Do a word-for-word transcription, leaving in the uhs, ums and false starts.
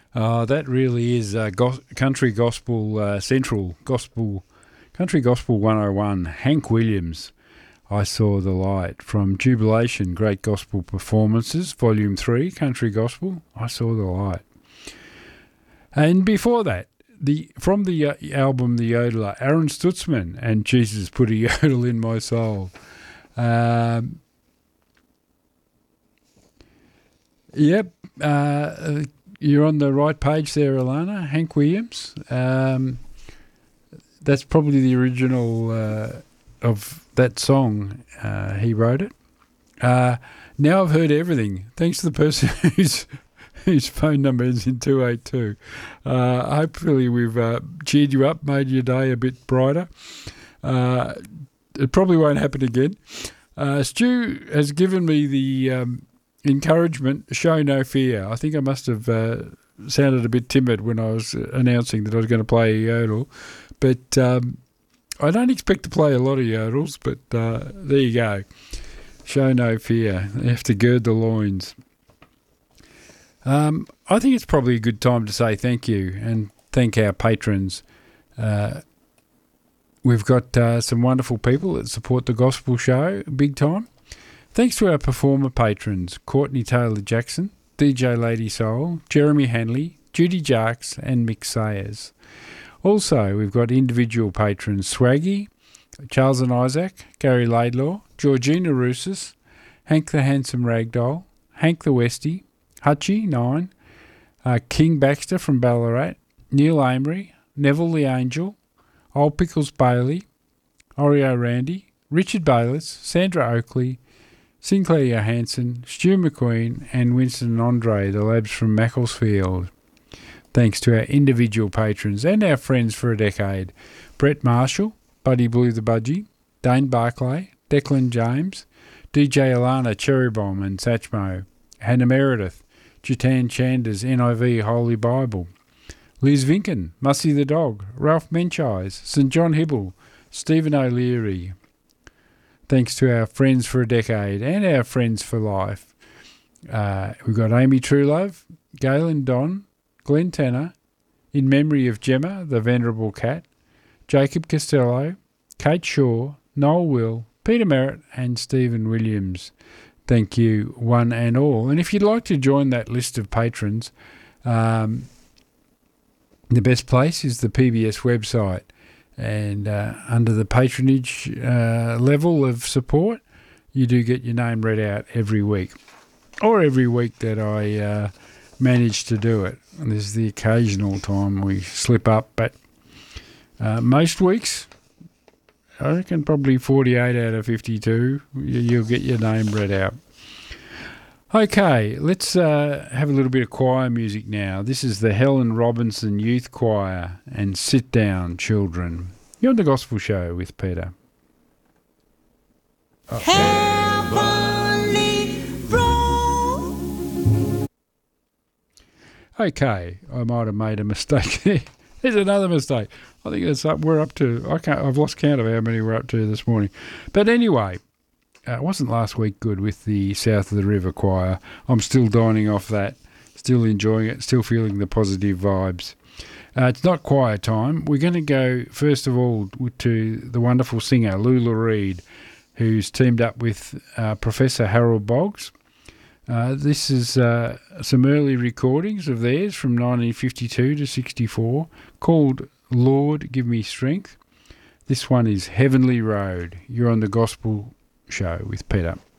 Uh, that really is uh, gos- country gospel uh, central gospel country gospel one oh one. Hank Williams, I Saw the Light, from Jubilation Great Gospel Performances Volume Three, Country Gospel. I Saw the Light. And before that, the from the uh, album The Yodeler, Aaron Stutzman and Jesus Put a Yodel in My Soul. Um, yep, uh, you're on the right page there, Alana. Hank Williams. Um, that's probably the original uh, of that song. Uh, he wrote it. Uh, now I've heard everything. Thanks to the person who's whose phone number is in two eight two. Uh, hopefully we've uh, cheered you up, made your day a bit brighter. Uh, it probably won't happen again. Uh, Stu has given me the um, encouragement, show no fear. I think I must have uh, sounded a bit timid when I was announcing that I was going to play a yodel. But um, I don't expect to play a lot of yodels, but uh, there you go. Show no fear. You have to gird the loins. Um, I think it's probably a good time to say thank you and thank our patrons. Uh, we've got uh, some wonderful people that support the gospel show big time. Thanks to our performer patrons, Courtney Taylor-Jackson, D J Lady Soul, Jeremy Hanley, Judy Jarks and Mick Sayers. Also, we've got individual patrons, Swaggy, Charles and Isaac, Gary Laidlaw, Georgina Rousas, Hank the Handsome Ragdoll, Hank the Westie, Hutchie, nine, uh, King Baxter from Ballarat, Neil Amory, Neville the Angel, Old Pickles Bailey, Oreo Randy, Richard Bayliss, Sandra Oakley, Sinclair Johansson, Stu McQueen and Winston and Andre, the labs from Macclesfield. Thanks to our individual patrons and our friends for a decade, Brett Marshall, Buddy Blue the Budgie, Dane Barclay, Declan James, D J Alana Cherrybomb and Satchmo, Hannah Meredith, Jatan Chander's N I V Holy Bible, Liz Vinken, Mussy the Dog, Ralph Menchise, St John Hibble, Stephen O'Leary. Thanks to our friends for a decade and our friends for life. Uh, we've got Amy Truelove, Galen Don, Glenn Tanner, in memory of Gemma, the Venerable Cat, Jacob Costello, Kate Shaw, Noel Will, Peter Merritt and Stephen Williams. Thank you, one and all. And if you'd like to join that list of patrons, um, the best place is the P B S website. And uh, under the patronage uh, level of support, you do get your name read out every week. Or every week that I uh, manage to do it. And there's the occasional time we slip up, but uh, most weeks, I reckon probably forty-eight out of fifty-two, you'll get your name read out. Okay, let's uh, have a little bit of choir music now. This is the Helen Robinson Youth Choir and Sit Down Children. You're on The Gospel Show with Peter. Oh. Heavenly Road. Okay, I might have made a mistake there. There's another mistake. I think it's up, we're up to, I can't, I've lost count of how many we're up to this morning. But anyway, uh, it wasn't last week good with the South of the River Choir. I'm still dining off that, still enjoying it, still feeling the positive vibes. Uh, it's not choir time. We're going to go, first of all, to the wonderful singer, Lula Reed, who's teamed up with uh, Professor Harold Boggs. Uh, this is uh, some early recordings of theirs from nineteen fifty-two to sixty-four called Lord Give Me Strength. This one is Heavenly Road. You're on The Gospel Show with Peter.